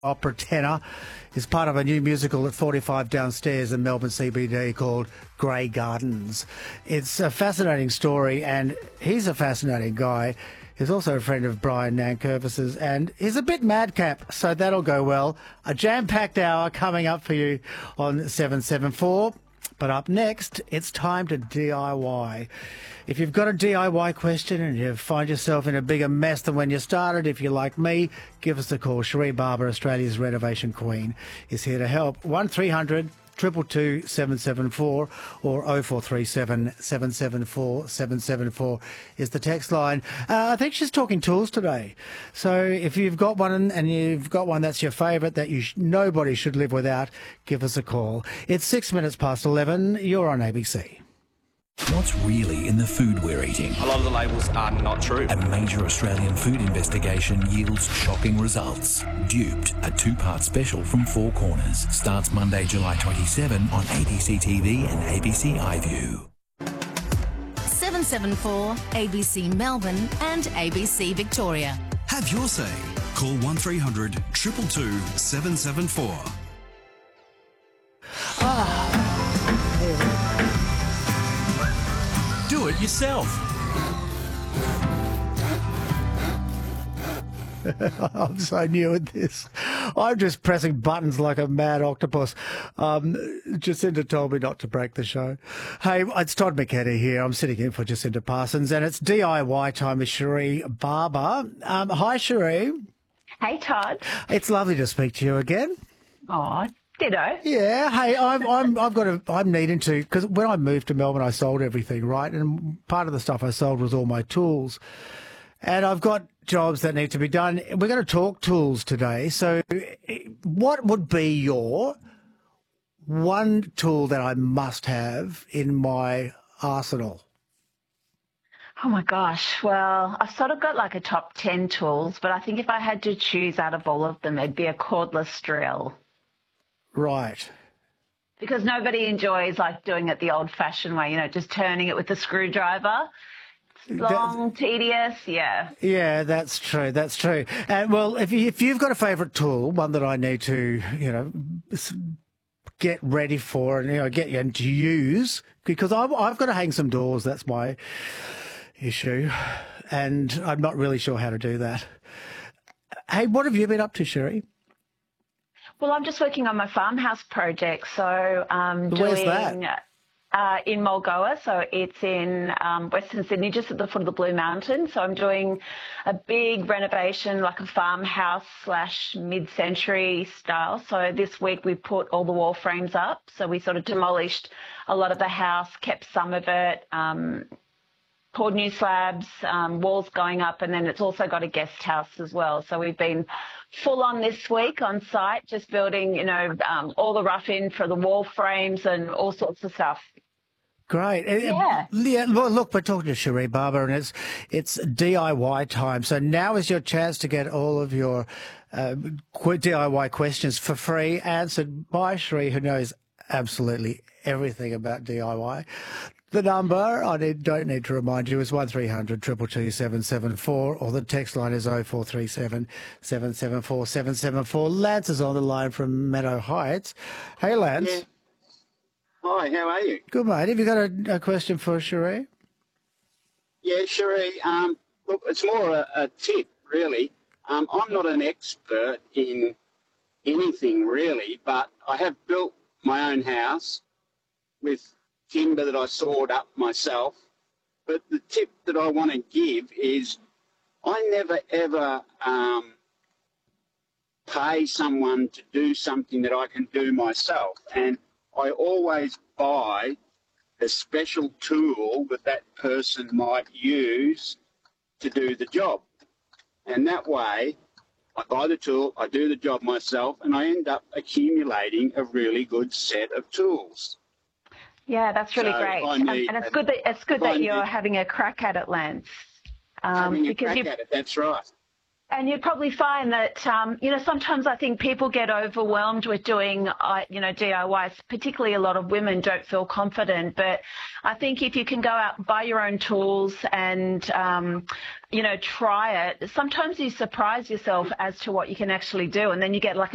opera tenor is part of a new musical at 45 downstairs in Melbourne CBD called Grey Gardens. It's a fascinating story, and he's a fascinating guy. He's also a friend of Brian Nankervis's, and he's a bit madcap, so that'll go well. A jam-packed hour coming up for you on 774. But up next, it's time to DIY. If you've got a DIY question and you find yourself in a bigger mess than when you started, if you're like me, give us a call. Cherie Barber, Australia's renovation queen, is here to help. 1300 222 774 or 0437 774 774 is the text line. I think she's talking tools today. So if you've got one and you've got one that's your favourite that nobody should live without, give us a call. It's 6 minutes past 11. You're on ABC. What's really in the food we're eating? A lot of the labels are not true. A major Australian food investigation yields shocking results. Duped, a two-part special from Four Corners, starts Monday, July 27 on ABC TV and ABC iView. 774 ABC Melbourne and ABC Victoria. Have your say. Call 1300 222 774. Do it yourself. I'm so new at this. I'm just pressing buttons like a mad octopus. Jacinda told me not to break the show. Hey, it's Todd McKenna here. I'm sitting in for Jacinda Parsons, and it's DIY time with Cherie Barber. Hi, Cherie. Hey, Todd. It's lovely to speak to you again. Oh, ditto. Yeah. Hey, I'm needing to, because when I moved to Melbourne, I sold everything, right? And part of the stuff I sold was all my tools. And I've got jobs that need to be done. We're going to talk tools today. So what would be your one tool that I must have in my arsenal? Oh, my gosh. Well, I've sort of got like a top 10 tools, but I think if I had to choose out of all of them, it'd be a cordless drill. Right. Because nobody enjoys like doing it the old-fashioned way, just turning it with a screwdriver. It's long, tedious, yeah. Yeah, that's true. That's true. And well, if you've got a favourite tool, one that I need to, get ready for and get you to use, because I've got to hang some doors. That's my issue, and I'm not really sure how to do that. Hey, what have you been up to, Cherie? Well, I'm just working on my farmhouse project. So Where's that? In Mulgoa. So it's in Western Sydney, just at the foot of the Blue Mountains. So I'm doing a big renovation, like a farmhouse / mid-century style. So this week we put all the wall frames up. So we sort of demolished a lot of the house, kept some of it, poured new slabs, walls going up, and then it's also got a guest house as well. So we've been full on this week on site, just building, all the rough in for the wall frames and all sorts of stuff. Great. Yeah. Well, look, we're talking to Cherie Barber, and it's DIY time. So now is your chance to get all of your DIY questions for free answered by Cherie, who knows absolutely everything about DIY. The number, don't need to remind you, is 1300 222 774, or the text line is 0437 774 774. Lance is on the line from Meadow Heights. Hey, Lance. Yeah. Hi, how are you? Good, mate. Have you got a question for Cherie? Yeah, Cherie. Look, it's more a tip, really. I'm not an expert in anything, really, but I have built my own house with timber that I sawed up myself. But the tip that I want to give is I never, ever pay someone to do something that I can do myself. And I always buy a special tool that person might use to do the job. And that way, I buy the tool, I do the job myself, and I end up accumulating a really good set of tools. Yeah, that's really great. And it's good that you're having a crack at it, Lance. Having a crack at it, that's right. And you'd probably find that, sometimes I think people get overwhelmed with doing, DIYs, particularly a lot of women don't feel confident. But I think if you can go out and buy your own tools and, try it, sometimes you surprise yourself as to what you can actually do. And then you get like